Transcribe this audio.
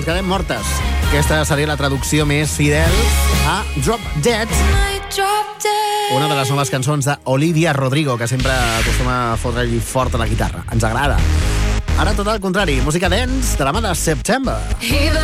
quedem mortes. Aquesta seria la traducció més fidel a Drop Dead, una de les noves cançons d'Olivia Rodrigo, que sempre acostuma a fotre-li fort a la guitarra. Ens agrada. Ara tot el contrari, música dance de la mà de September.